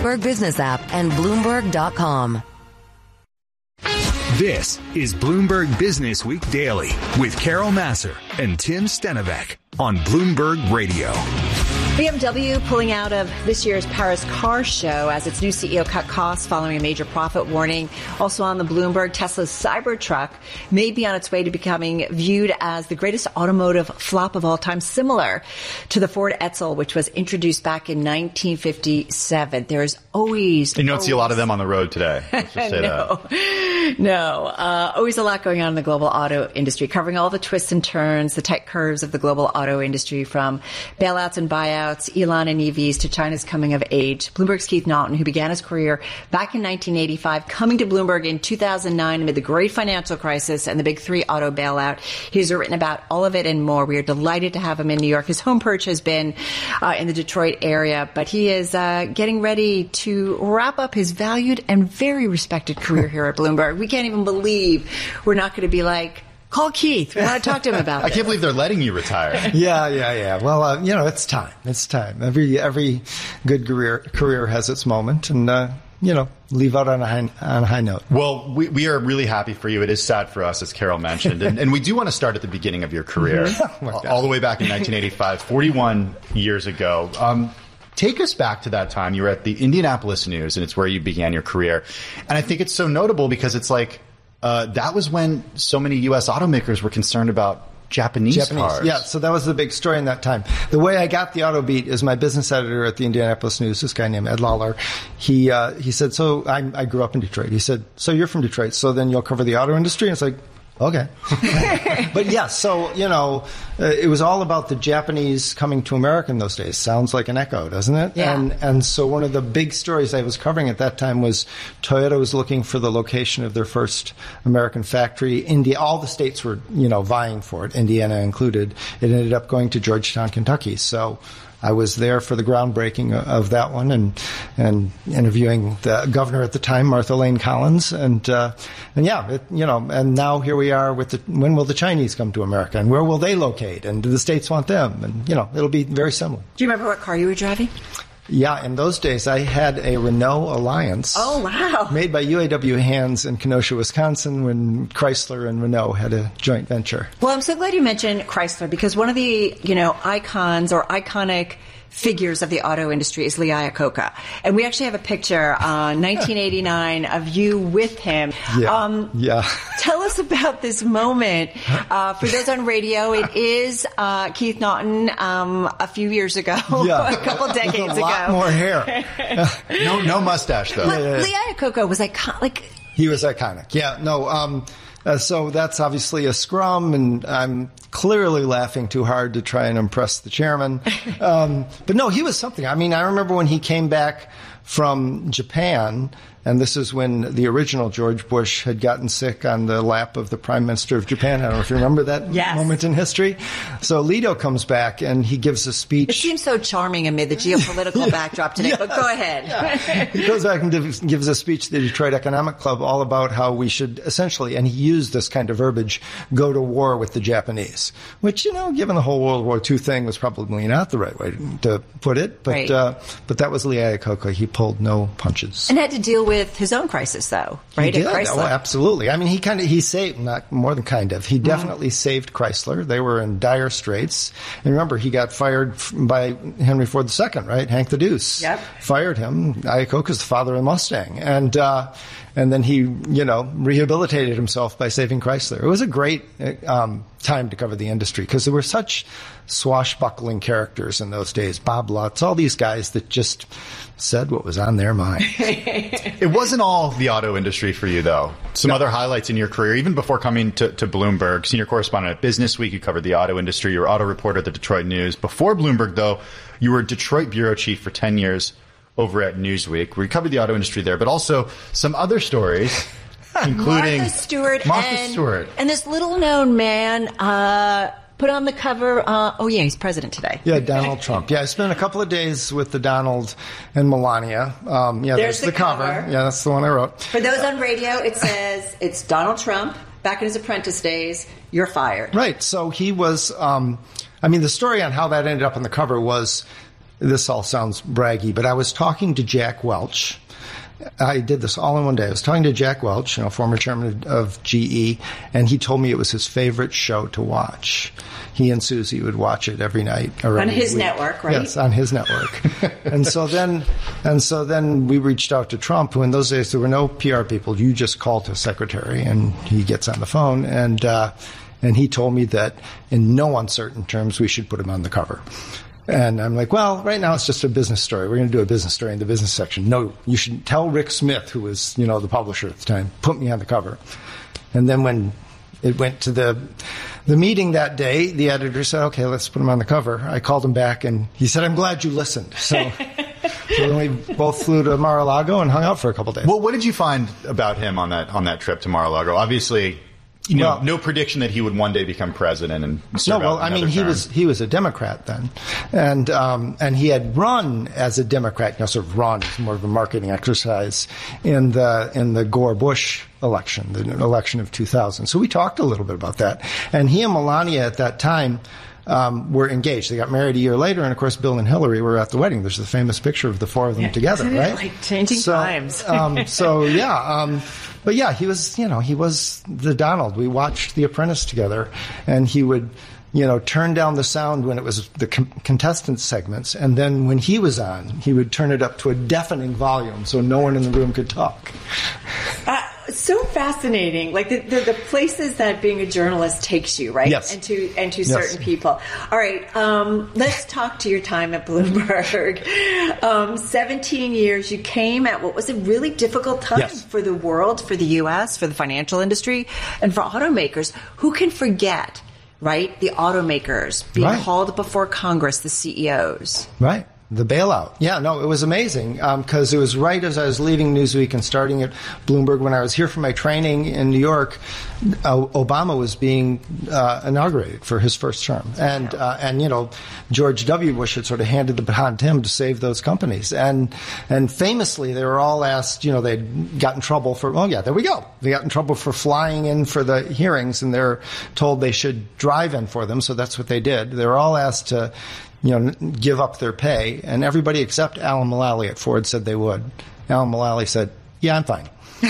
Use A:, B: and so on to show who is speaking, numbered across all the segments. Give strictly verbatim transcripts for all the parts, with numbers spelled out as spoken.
A: Bloomberg Business app, and Bloomberg dot com.
B: This is Bloomberg Business Week Daily with Carol Massar and Tim Stenovec on Bloomberg Radio.
C: B M W pulling out of this year's Paris Car Show as its new C E O cut costs following a major profit warning. Also on the Bloomberg, Tesla's Cybertruck may be on its way to becoming viewed as the greatest automotive flop of all time, similar to the Ford Edsel, which was introduced back in nineteen fifty-seven. There's always...
D: You don't
C: always,
D: see a lot of them on the road today. Let's just say
C: no,
D: that.
C: no. Uh, always a lot going on in the global auto industry, covering all the twists and turns, the tight curves of the global auto industry, from bailouts and buyouts, Elon and E Vs, to China's coming of age. Bloomberg's Keith Naughton, who began his career back in nineteen eighty-five, coming to Bloomberg in two thousand nine amid the great financial crisis and the big three auto bailout. He's written about all of it and more. We are delighted to have him in New York. His home perch has been uh, in the Detroit area, but he is uh, getting ready to wrap up his valued and very respected career here at Bloomberg. We can't even believe we're not going to be like, call Keith. We want to talk to him about
D: I
C: this.
D: can't believe they're letting you retire.
E: Yeah, yeah, yeah. Well, uh, you know, it's time. It's time. Every every good career career has its moment, and uh, you know, leave out on a high, on a high note.
D: Well, we, we are really happy for you. It is sad for us, as Carol mentioned, and, and we do want to start at the beginning of your career,
E: Mm-hmm. Oh,
D: all the way back in nineteen eighty-five, forty-one years ago. Um, Take us back to that time. You were at the Indianapolis News, and it's where you began your career. And I think it's so notable because it's like, uh, that was when so many U S automakers were concerned about Japanese,
E: Japanese
D: cars.
E: Yeah, so that was the big story in that time. The way I got the auto beat is my business editor at the Indianapolis News, this guy named Ed Lawler. He, uh, he said, so I, I grew up in Detroit. He said, so you're from Detroit, so then you'll cover the auto industry? And it's like, okay. But yeah, so, you know, uh, it was all about the Japanese coming to America in those days. Sounds like an echo, doesn't it?
C: Yeah.
E: And, and so one of the big stories I was covering at that time was Toyota was looking for the location of their first American factory. India, all the states were, you know, vying for it, Indiana included. It ended up going to Georgetown, Kentucky. So I was there for the groundbreaking of that one, and and interviewing the governor at the time, Martha Lane Collins, and uh, and yeah, it, you know, and now here we are with the, when will the Chinese come to America, and where will they locate, and do the states want them, and you know, it'll be very similar.
C: Do you remember what car you were driving?
E: Yeah, in those days, I had a Renault Alliance.
C: Oh, wow.
E: Made by U A W hands in Kenosha, Wisconsin, when Chrysler and Renault had a joint venture.
C: Well, I'm so glad you mentioned Chrysler, because one of the, you know, icons or iconic figures of the auto industry is Lee Iacocca. And we actually have a picture, uh, nineteen eighty-nine, of you with him.
E: Yeah.
C: Um,
E: yeah.
C: Tell us about this moment. Uh, for those on radio, it is uh, Keith Naughton um, a few years ago,
E: Yeah.
C: a couple decades
E: a lot
C: ago.
E: more hair.
D: No, no mustache, though.
C: But
E: Yeah, yeah, yeah.
C: Lee Iacocca was iconic. Like,
E: He was iconic. Yeah, no, um, uh, so that's obviously a scrum, and I'm clearly laughing too hard to try and impress the chairman. Um, but no, he was something. I mean, I remember when he came back from Japan, and this is when the original George Bush had gotten sick on the lap of the Prime Minister of Japan. I don't know if you remember that
C: Yes.
E: moment in history. So Lido comes back, and he gives a speech.
C: it seems so charming amid the geopolitical backdrop today,
E: Yeah.
C: but go ahead.
E: Yeah. He goes back and gives, gives a speech to the Detroit Economic Club all about how we should essentially, and he used this kind of verbiage, go to war with the Japanese, which, you know, given the whole World War Two thing, was probably not the right way to put it. But,
C: Right.
E: uh, but that was Lee Iacocca. He pulled no punches.
C: And had to deal with his own crisis, though, right?
E: He did.
C: At Chrysler.
E: Oh, absolutely. I mean, he kind of, he saved, not more than kind of, he definitely saved Chrysler. They were in dire straits. And remember, he got fired f- by Henry Ford the Second, right? Hank the Deuce.
C: Yep.
E: Fired him. Iacocca's the father of the Mustang. And, uh, and then he, you know, rehabilitated himself by saving Chrysler. It was a great um, time to cover the industry because there were such swashbuckling characters in those days. Bob Lutz, all these guys that just said what was on their mind.
D: It wasn't all the auto industry for you, though. Some no. other highlights in your career, even before coming to, to Bloomberg. Senior correspondent at Business Week, you covered the auto industry. You were auto reporter at the Detroit News. Before Bloomberg, though, you were Detroit bureau chief for ten years over at Newsweek. We covered the auto industry there, but also some other stories, including
C: Martha Stewart.
D: Martha
C: and,
D: Stewart.
C: And this little-known man uh, put on the cover. Uh, oh, yeah, he's president today.
E: Yeah, Donald Trump. Yeah, I spent a couple of days with the Donald and Melania. Um, yeah,
C: There's
E: there's
C: the
E: the cover.
C: cover.
E: Yeah, that's the one I wrote.
C: For those on radio, it says it's Donald Trump back in his apprentice days. You're fired.
E: Right. So he was, um, I mean, the story on how that ended up on the cover was this all sounds braggy, but I was talking to Jack Welch. I did this all in one day. I was talking to Jack Welch, you know, former chairman of G E, and he told me it was his favorite show to watch. He and Susie would watch it every night. Or
C: on
E: every
C: his
E: week.
C: network, right?
E: Yes, on his network. and so then, and so then we reached out to Trump, who in those days there were no P R people. You just called his secretary, and he gets on the phone, and uh, and he told me that in no uncertain terms we should put him on the cover. And I'm like, well, right now it's just a business story. We're going to do a business story in the business section. No, you should tell Rick Smith, who was, you know, the publisher at the time, put me on the cover. And then when it went to the the meeting that day, the editor said, okay, let's put him on the cover. I called him back, and he said, I'm glad you listened. So, so then we both flew to Mar-a-Lago and hung out for a couple days.
D: Well, what did you find about him on that on that trip to Mar-a-Lago? Obviously, you know, well, no prediction that he would one day become president and serve
E: no. Well,
D: out
E: I mean, he
D: term.
E: was he was a Democrat then, and um, and he had run as a Democrat. You know, sort of run is more of a marketing exercise in the in the Gore-Bush election, the election of two thousand. So we talked a little bit about that, and he and Melania at that time um, were engaged. They got married a year later, and of course, Bill and Hillary were at the wedding. There's the famous picture of the four of them
C: yeah,
E: together, right?
C: Like changing
E: so,
C: times.
E: um, so yeah. Um, But yeah, he was, you know, he was the Donald. We watched The Apprentice together, and he would, you know, turn down the sound when it was the com- contestant segments, and then when he was on, he would turn it up to a deafening volume so no one in the room could talk.
C: Uh, so fascinating, like the, the the places that being a journalist takes you, right?
E: Yes.
C: And to and to
E: Yes.
C: certain people. All right, um, let's talk to your time at Bloomberg. Um, Seventeen years. You came at what was a really difficult time
E: Yes.
C: for the world, for the U S, for the financial industry, and for automakers. Who can forget, right? The automakers being
E: Right.
C: hauled before Congress, the C E Os.
E: Right. The bailout. Yeah, no, it was amazing because um, it was right as I was leaving Newsweek and starting at Bloomberg. When I was here for my training in New York, uh, Obama was being uh, inaugurated for his first term. And, uh, and you know, George W. Bush had sort of handed the baton to him to save those companies. And and famously, they were all asked, you know, they'd got in trouble for, oh, yeah, there we go. They got in trouble for flying in for the hearings, and they're told they should drive in for them, so that's what they did. They were all asked to, you know, give up their pay, and everybody except Alan Mulally at Ford said they would. Alan Mulally said, yeah, I'm fine.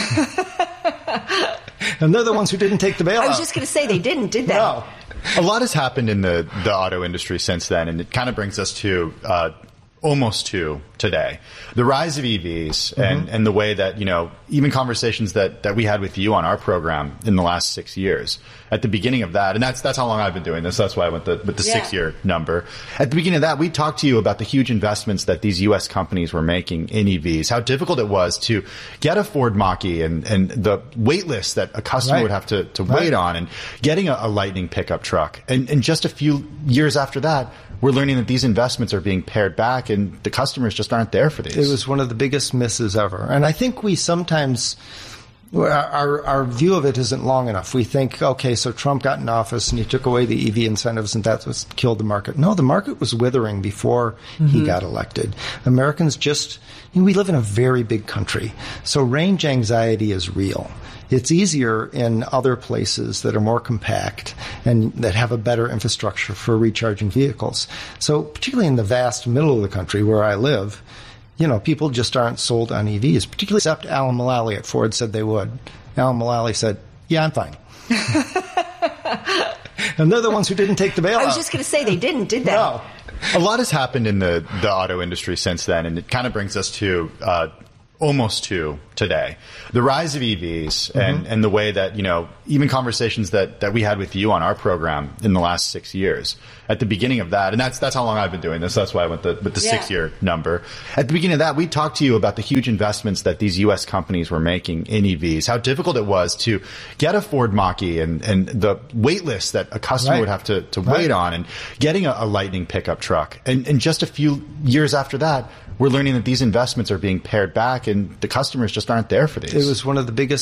E: And they're the ones who didn't take the bailout.
C: I was just going to say they didn't, did they?
E: No.
D: A lot has happened in the, the auto industry since then, and it kind of brings us to uh, almost to today. The rise of E Vs and, mm-hmm. and the way that, you know, even conversations that, that we had with you on our program in the last six years, at the beginning of that, and that's that's how long I've been doing this, that's why I went the, with the yeah. six-year number. At the beginning of that, we talked to you about the huge investments that these U S companies were making in E Vs, how difficult it was to get a Ford Mach-E and, and the wait list that a customer
E: right.
D: would have to, to
E: right.
D: wait on, and getting a, a Lightning pickup truck. And, and just a few years after that, we're learning that these investments are being pared back, and the customers just aren't there for these.
E: It was one of the biggest misses ever. And I think we sometimes, our, our view of it isn't long enough. We think, okay, so Trump got in office and he took away the E V incentives, and that's what killed the market. No, the market was withering before mm-hmm. he got elected. Americans just, you know, we live in a very big country, so range anxiety is real. It's easier in other places that are more compact and that have a better infrastructure for recharging vehicles. So particularly in the vast middle of the country where I live, you know, people just aren't sold on E Vs, particularly except Alan Mulally at Ford said they would. Alan Mulally said, yeah, I'm fine. And they're the ones who didn't take the bailout.
C: I was just going to say they didn't, did they?
E: No.
D: A lot has happened in the, the auto industry since then, and it kind of brings us to uh, almost to today. The rise of E Vs and, mm-hmm. and the way that, you know, even conversations that, that we had with you on our program in the last six years, at the beginning of that, and that's that's how long I've been doing this, that's why I went the, with the yeah. six-year number. At the beginning of that, we talked to you about the huge investments that these U S companies were making in E Vs, how difficult it was to get a Ford Mach-E and, and the wait list that a customer
E: right.
D: would have to, to
E: right.
D: wait on, and getting a, a Lightning pickup truck. And, and just a few years after that, we're learning that these investments are being pared back, and the customers just aren't there for these.
E: It was one of the biggest